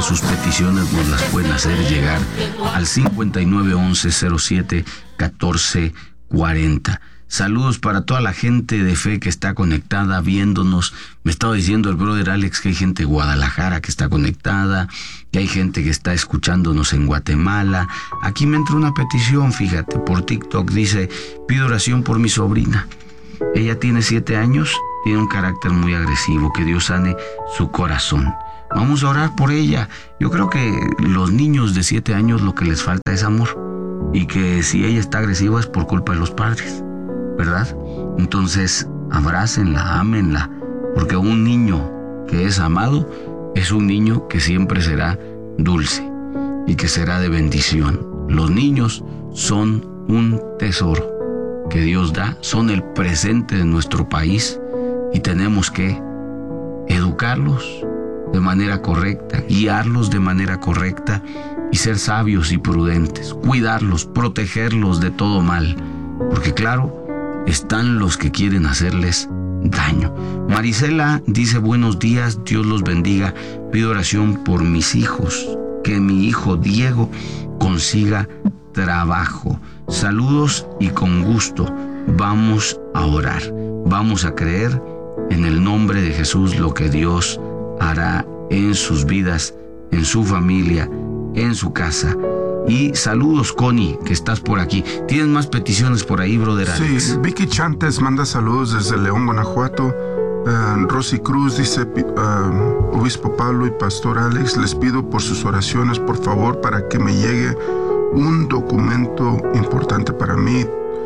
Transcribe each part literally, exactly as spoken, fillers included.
que sus peticiones nos las pueden hacer llegar al cincuenta y nueve once cero siete catorce cuarenta. Saludos para toda la gente de fe que está conectada, viéndonos. Me estaba diciendo el brother Alex que hay gente de Guadalajara que está conectada, que hay gente que está escuchándonos en Guatemala. Aquí me entró una petición, fíjate, por TikTok. Dice, pido oración por mi sobrina. Ella tiene siete años, tiene un carácter muy agresivo, que Dios sane su corazón. Vamos a orar por ella. Yo creo que los niños de siete años lo que les falta es amor. Y que si ella está agresiva es por culpa de los padres, ¿verdad? Entonces, abrácenla, ámenla, porque un niño que es amado es un niño que siempre será dulce y que será de bendición. Los niños son un tesoro que Dios da, son el presente de nuestro país y tenemos que educarlos de manera correcta, guiarlos de manera correcta y ser sabios y prudentes, cuidarlos, protegerlos de todo mal, porque claro, están los que quieren hacerles daño. Marisela dice, buenos días, Dios los bendiga, pido oración por mis hijos, que mi hijo Diego consiga trabajo. Saludos y con gusto vamos a orar, vamos a creer en el nombre de Jesús lo que Dios hará en sus vidas, en su familia, en su casa. Y saludos, Connie, que estás por aquí. ¿Tienes más peticiones por ahí, brother Alex? Sí, Vicky Chantes manda saludos desde León, Guanajuato. Uh, Rosy Cruz dice, uh, Obispo Pablo y Pastor Alex, les pido por sus oraciones, por favor, para que me llegue un documento importante para mí.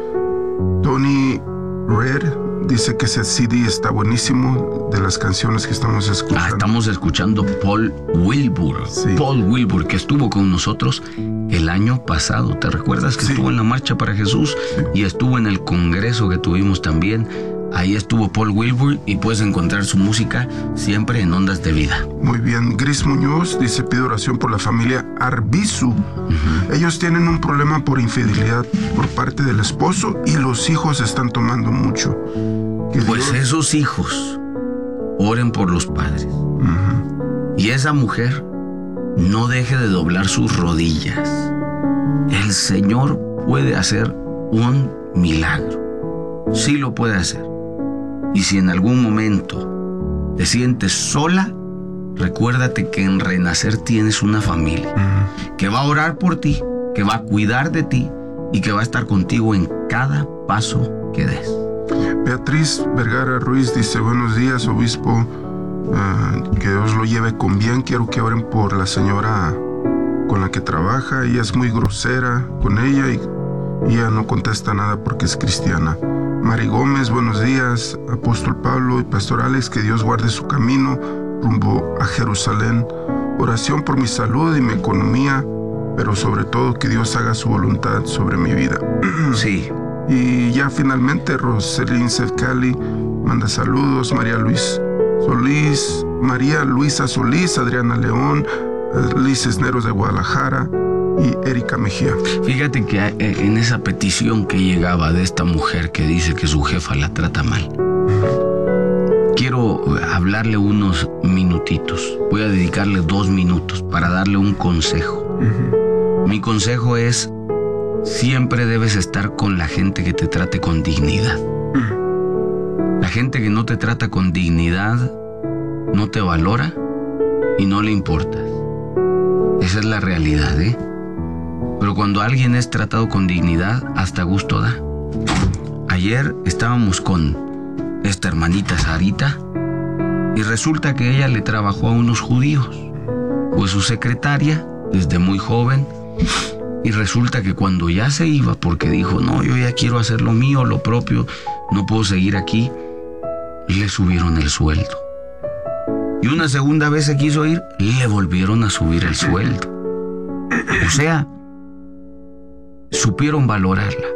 Tony Red dice que ese C D está buenísimo, de las canciones que estamos escuchando. Ah, estamos escuchando Paul Wilbur. Sí. Paul Wilbur, que estuvo con nosotros el año pasado. ¿Te recuerdas que sí. estuvo en la Marcha para Jesús? Sí. Y estuvo en el congreso que tuvimos también. Ahí estuvo Paul Wilbur y puedes encontrar su música siempre en Ondas de Vida. Muy bien. Gris Muñoz dice, pido oración por la familia Arbizu. Uh-huh. Ellos tienen un problema por infidelidad por parte del esposo y los hijos están tomando mucho. Que pues Dios... esos hijos oren por los padres. Uh-huh. Y esa mujer no deje de doblar sus rodillas. El Señor puede hacer un milagro. Sí lo puede hacer. Y si en algún momento te sientes sola, recuérdate que en Renacer tienes una familia uh-huh. que va a orar por ti, que va a cuidar de ti y que va a estar contigo en cada paso que des. Beatriz Vergara Ruiz dice, buenos días, obispo, uh, que Dios lo lleve con bien. Quiero que oren por la señora con la que trabaja. Ella es muy grosera con ella y, y ella no contesta nada porque es cristiana. Mari Gómez, buenos días, apóstol Pablo y pastor Alex, que Dios guarde su camino rumbo a Jerusalén. Oración por mi salud y mi economía, pero sobre todo que Dios haga su voluntad sobre mi vida. Sí. Y ya finalmente Roselyn Cali manda saludos, María Luis Solís, María Luisa Solís, Adriana León, Liz Cisneros de Guadalajara y Erika Mejía. Fíjate que en esa petición que llegaba de esta mujer que dice que su jefa la trata mal, uh-huh. quiero hablarle unos minutitos. Voy a dedicarle dos minutos para darle un consejo. Uh-huh. Mi consejo es, siempre debes estar con la gente que te trate con dignidad. Uh-huh. La gente que no te trata con dignidad no te valora y no le importas. Esa es la realidad, ¿eh? Pero cuando alguien es tratado con dignidad, hasta gusto da. Ayer estábamos con esta hermanita Sarita y resulta que ella le trabajó a unos judíos. Fue su secretaria desde muy joven y resulta que cuando ya se iba, porque dijo, no, yo ya quiero hacer lo mío, lo propio, no puedo seguir aquí, le subieron el sueldo. Y una segunda vez se quiso ir, le volvieron a subir el sueldo. O sea, supieron valorarla.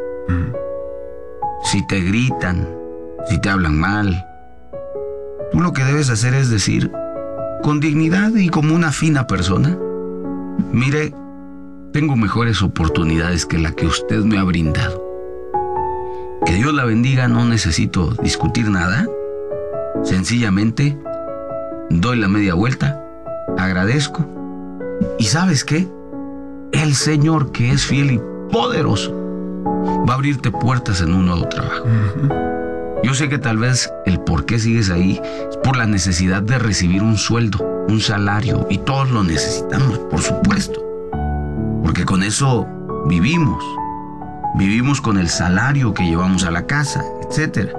Si te gritan, si te hablan mal, tú lo que debes hacer es decir, con dignidad y como una fina persona, mire, tengo mejores oportunidades que la que usted me ha brindado. Que Dios la bendiga, no necesito discutir nada. Sencillamente, doy la media vuelta, agradezco ¿Y sabes qué? El Señor, que es fiel y poderoso, va a abrirte puertas en un nuevo trabajo. Uh-huh. Yo sé que tal vez el por qué sigues ahí es por la necesidad de recibir un sueldo, un salario, y todos lo necesitamos, por supuesto, porque con eso vivimos. Vivimos con el salario que llevamos a la casa, etcétera.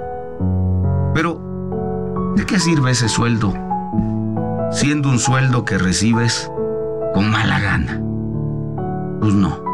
Pero, ¿de qué sirve ese sueldo siendo un sueldo que recibes con mala gana? Pues no.